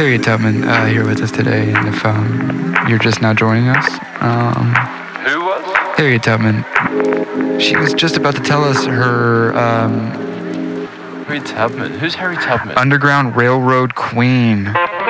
Harriet Tubman here with us today, and if you're just now joining us, Who was? Harriet Tubman. She was just about to tell us her Harry Tubman. Who's Harry Tubman? Underground Railroad queen.